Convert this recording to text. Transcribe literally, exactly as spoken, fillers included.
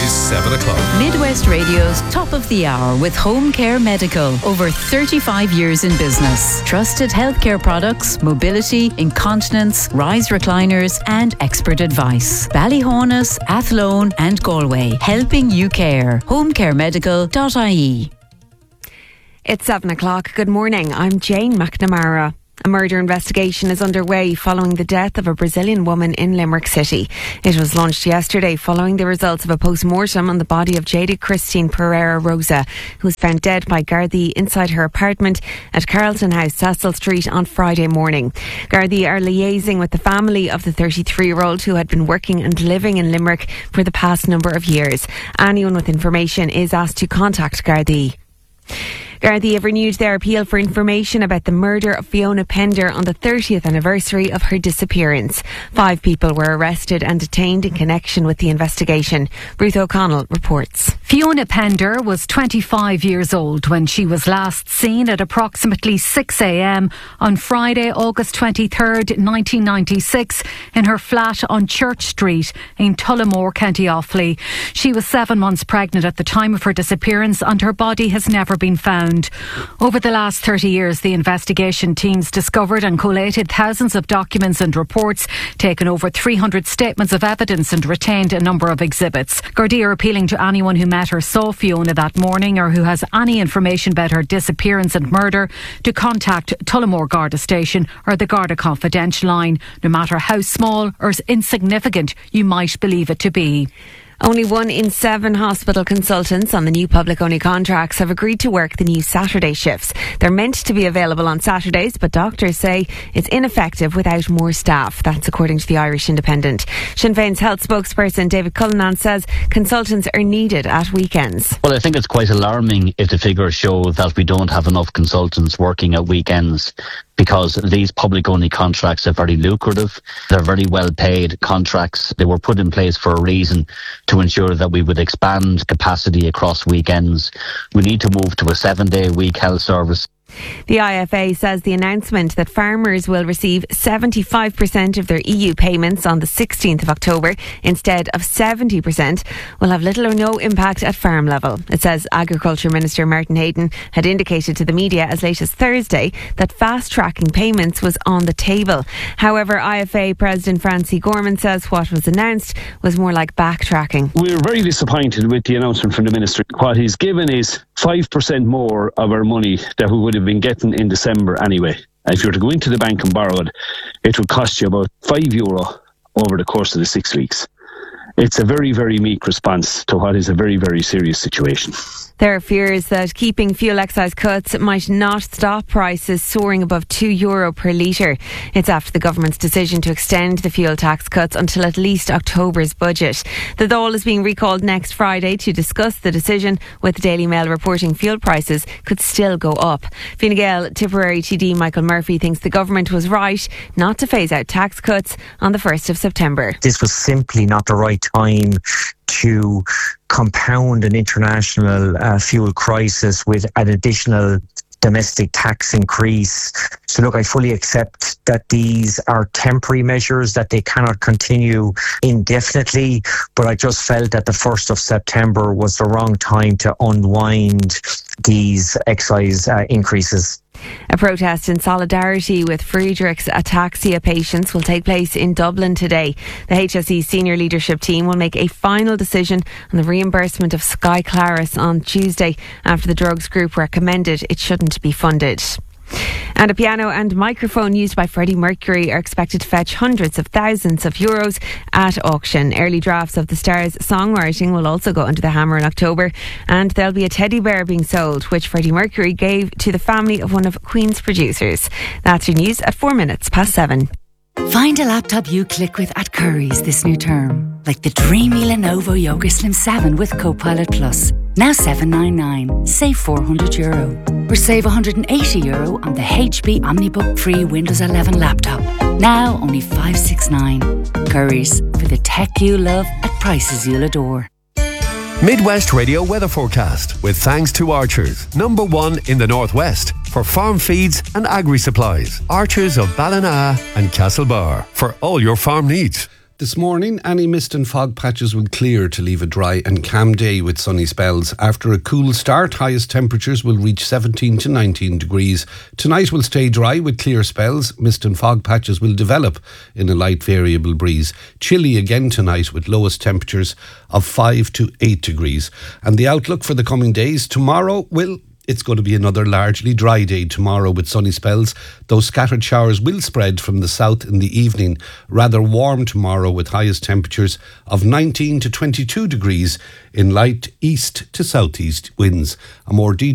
is seven o'clock. Midwest Radio's Top of the Hour with Home Care Medical. Over thirty-five years in business. Trusted healthcare products, mobility, incontinence, rise recliners and expert advice. Ballyhonus, Athlone and Galway. Helping you care. home care medical dot I E. It's seven o'clock. Good morning. I'm Jane McNamara. A murder investigation is underway following the death of a Brazilian woman in Limerick City. It was launched yesterday following the results of a post-mortem on the body of Jada Christine Pereira Rosa, who was found dead by Gardaí inside her apartment at Carlton House, Cecil Street on Friday morning. Gardaí are liaising with the family of the thirty-three-year-old who had been working and living in Limerick for the past number of years. Anyone with information is asked to contact Gardaí. Gardaí have renewed their appeal for information about the murder of Fiona Pender on the thirtieth anniversary of her disappearance. Five people were arrested and detained in connection with the investigation. Ruth O'Connell reports. Fiona Pender was twenty-five years old when she was last seen at approximately six a.m. on Friday, August twenty-third, nineteen ninety-six, in her flat on Church Street in Tullamore, County Offaly. She was seven months pregnant at the time of her disappearance and her body has never been found. Over the last thirty years, the investigation teams discovered and collated thousands of documents and reports, taken over three hundred statements of evidence and retained a number of exhibits. Gardaí are appealing to anyone who met or saw Fiona that morning or who has any information about her disappearance and murder to contact Tullamore Garda Station or the Garda Confidential line, no matter how small or insignificant you might believe it to be. Only one in seven hospital consultants on the new public-only contracts have agreed to work the new Saturday shifts. They're meant to be available on Saturdays, but doctors say it's ineffective without more staff. That's according to the Irish Independent. Sinn Féin's health spokesperson David Cullinan says consultants are needed at weekends. Well, I think it's quite alarming if the figures show that we don't have enough consultants working at weekends, because these public-only contracts are very lucrative. They're very well-paid contracts. They were put in place for a reason, to ensure that we would expand capacity across weekends. We need to move to a seven-day week health service. The I F A says the announcement that farmers will receive seventy-five percent of their E U payments on the sixteenth of October instead of seventy percent will have little or no impact at farm level. It says Agriculture Minister Martin Hayden had indicated to the media as late as Thursday that fast-tracking payments was on the table. However, I F A President Francie Gorman says what was announced was more like backtracking. We're very disappointed with the announcement from the Minister. What he's given is five percent more of our money that we would have been getting in December anyway. And if you were to go into the bank and borrow it, it would cost you about five euro over the course of the six weeks. It's a very, very meek response to what is a very, very serious situation. There are fears that keeping fuel excise cuts might not stop prices soaring above two euro per litre. It's after the government's decision to extend the fuel tax cuts until at least October's budget. The Dáil is being recalled next Friday to discuss the decision, with the Daily Mail reporting fuel prices could still go up. Fine Gael Tipperary T D Michael Murphy thinks the government was right not to phase out tax cuts on the first of September. This was simply not the right time to compound an international uh, fuel crisis with an additional domestic tax increase. So look, I fully accept that these are temporary measures, that they cannot continue indefinitely, but I just felt that the first of September was the wrong time to unwind these excise uh, increases. A protest in solidarity with Friedreich's ataxia patients will take place in Dublin today. The H S E senior leadership team will make a final decision on the reimbursement of Skyclaris on Tuesday after the drugs group recommended it shouldn't be funded. And a piano and microphone used by Freddie Mercury are expected to fetch hundreds of thousands of euros at auction. Early drafts of the star's songwriting will also go under the hammer in October, and there'll be a teddy bear being sold, which Freddie Mercury gave to the family of one of Queen's producers. That's your news at four minutes past seven. Find a laptop you click with at Currys this new term, like the dreamy Lenovo Yoga Slim seven with Copilot Plus. Now seven ninety-nine, save four hundred euro. Or save one hundred eighty euro on the H P OmniBook Free Windows eleven laptop. Now only five sixty-nine. Currys, for the tech you love at prices you'll adore. Midwest Radio weather forecast with thanks to Archers, number one in the Northwest for farm feeds and agri-supplies. Archers of Ballina and Castlebar for all your farm needs. This morning, any mist and fog patches will clear to leave a dry and calm day with sunny spells. After a cool start, highest temperatures will reach seventeen to nineteen degrees. Tonight will stay dry with clear spells. Mist and fog patches will develop in a light variable breeze. Chilly again tonight with lowest temperatures of five to eight degrees. And the outlook for the coming days, tomorrow will It's going to be another largely dry day tomorrow with sunny spells, though scattered showers will spread from the south in the evening. Rather warm tomorrow with highest temperatures of nineteen to twenty-two degrees in light east to southeast winds. A more detailed